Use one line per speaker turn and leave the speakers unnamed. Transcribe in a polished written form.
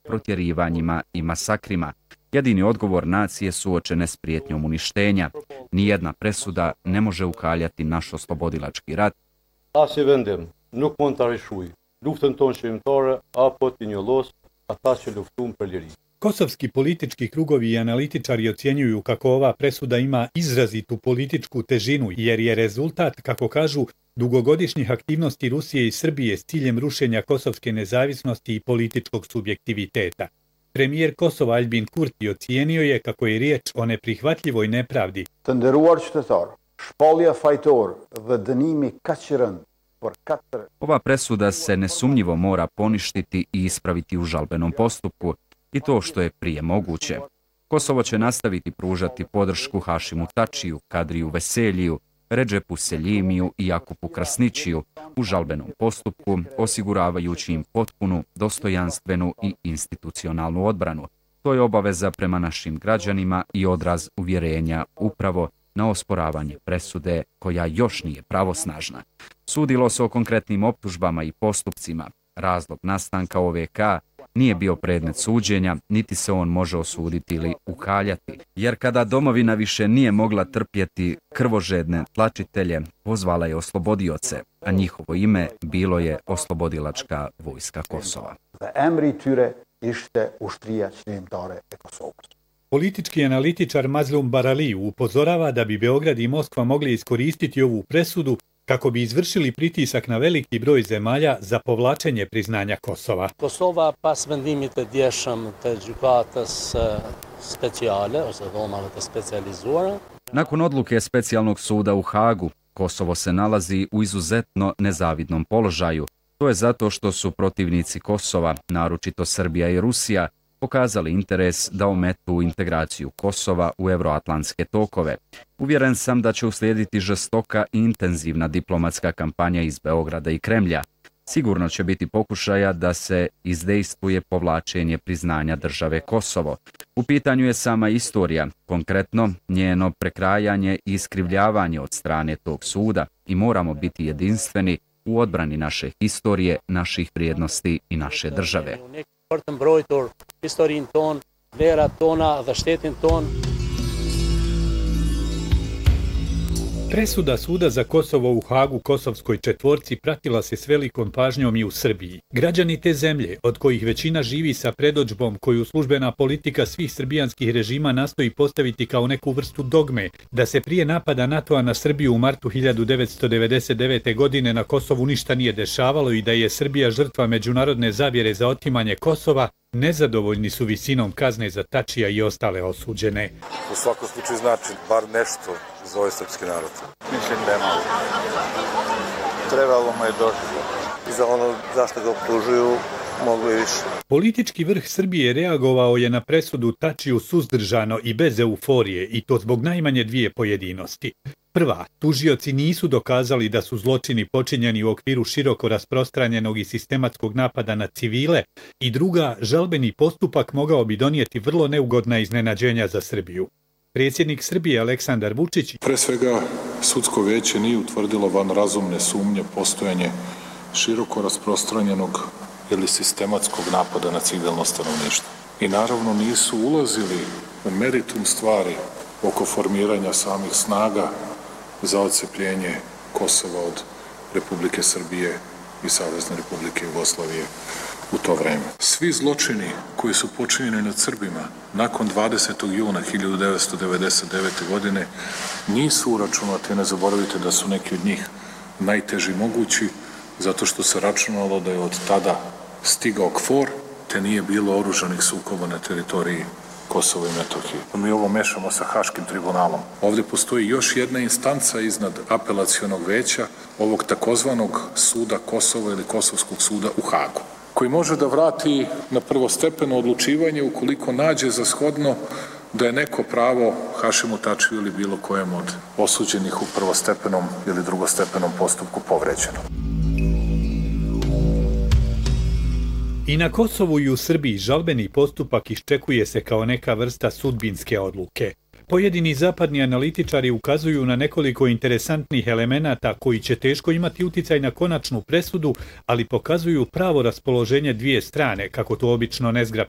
protjerivanjima i masakrima. Jedini odgovor nacije suočene s prijetnjom uništenja. Nijedna presuda ne može ukaljati naš oslobodilački rat.
Asnjë vendim nuk mund ta rishujë luftën tonë shqiptare apo t'i njollos ata që luftuan për liri.
Kosovski politički krugovi i analitičari ocjenjuju kako ova presuda ima izrazitu političku težinu jer je rezultat, kako kažu, dugogodišnjih aktivnosti Rusije i Srbije s ciljem rušenja kosovske nezavisnosti i političkog subjektiviteta. Premijer Kosova Albin Kurti ocijenio je kako je riječ o neprihvatljivoj nepravdi.
Të nderuar qytetar, shpallja fajtor dhe dënimi kaq i rënd.
Ova presuda se nesumnjivo mora poništiti i ispraviti u žalbenom postupku i to što je prije moguće. Kosovo će nastaviti pružati podršku Hašimu Tačiju, Kadriju Veseljiju, Redžepu Seljimiju i Jakupu Krasnićiju u žalbenom postupku, osiguravajući im potpunu, dostojanstvenu i institucionalnu odbranu. To je obaveza prema našim građanima i odraz uvjerenja upravo na osporavanje presude koja još nije pravosnažna. Sudilo se o konkretnim optužbama i postupcima. Razlog nastanka OVK nije bio predmet suđenja, niti se on može osuditi ili ukaljati. Jer kada domovina više nije mogla trpjeti krvožedne tlačitelje, pozvala je oslobodioce, a njihovo ime bilo je Oslobodilačka vojska Kosova.
Emri tyre ishte Ushtria Qëndimtare e Kosovës.
Politički analitičar Mazlum Barali upozorava da bi Beograd i Moskva mogli iskoristiti ovu presudu kako bi izvršili pritisak na veliki broj zemalja za povlačenje priznanja Kosova.
Kosova pas vendimit të djeshëm të gjykatës speciale ose dhomave të specijalizuara.
Nakon odluke specijalnog suda u Hagu, Kosovo se nalazi u izuzetno nezavidnom položaju. To je zato što su protivnici Kosova, naročito Srbija i Rusija, pokazali interes da ometu integraciju Kosova u euroatlantske tokove. Uvjeren sam da će uslijediti žestoka i intenzivna diplomatska kampanja iz Beograda i Kremlja. Sigurno će biti pokušaja da se izdejstvuje povlačenje priznanja države Kosovo. U pitanju je sama istorija, konkretno njeno prekrajanje i iskrivljavanje od strane tog suda i moramo biti jedinstveni u odbrani naše historije, naših vrijednosti i naše države.
Për të mbrojtur historinë tonë, vlerat tona dhe shtetin tonë.
Presuda suda za Kosovo u Hagu kosovskoj četvorci pratila se s velikom pažnjom i u Srbiji. Građani te zemlje, od kojih većina živi sa predodžbom koju službena politika svih srbijanskih režima nastoji postaviti kao neku vrstu dogme, da se prije napada NATO-a na Srbiju u martu 1999. godine na Kosovu ništa nije dešavalo i da je Srbija žrtva međunarodne zavjere za otimanje Kosova, nezadovoljni su visinom kazne za Tačija i ostale osuđene.
U svakom slučaju znači bar nešto za ovaj srpski narod. Mislim da je malo. Trebalo mu je doći. I za ono zašto ga optužuju moglo i više.
Politički vrh Srbije reagovao je na presudu Tačiju suzdržano i bez euforije i to zbog najmanje dvije pojedinosti. Prva, tužioci nisu dokazali da su zločini počinjeni u okviru široko rasprostranjenog i sistematskog napada na civile i druga, žalbeni postupak mogao bi donijeti vrlo neugodna iznenađenja za Srbiju. Predsjednik Srbije Aleksandar Vučić.
Pre svega, sudsko vijeće nije utvrdilo van razumne sumnje postojanje široko rasprostranjenog ili sistematskog napada na civilno stanovništvo. I naravno nisu ulazili u meritum stvari oko formiranja samih snaga za odcepljenje Kosova od Republike Srbije i Savezne Republike Jugoslavije u to vreme. Svi zločini koji su počinjeni nad Srbima nakon 20. juna 1999. godine nisu uračunati, ne zaboravite da su neki od njih najteži mogući, zato što se računalo da je od tada stigao KFOR, te nije bilo oružanih sukoba na teritoriji Kosova i Metohije. Mi ovo mešamo sa Haškim tribunalom. Ovdje postoji još jedna instanca iznad apelacionog veća, ovog takozvanog suda Kosova ili Kosovskog suda u Hagu, koji može da vrati na prvostepeno odlučivanje ukoliko nađe za shodno da je neko pravo Hašimu Tačiju ili bilo kojem od osuđenih u prvostepenom ili drugostepenom postupku povređeno.
I na Kosovu i u Srbiji žalbeni postupak iščekuje se kao neka vrsta sudbinske odluke. Pojedini zapadni analitičari ukazuju na nekoliko interesantnih elemenata koji će teško imati uticaj na konačnu presudu, ali pokazuju pravo raspoloženje dvije strane, kako to obično nezgrapno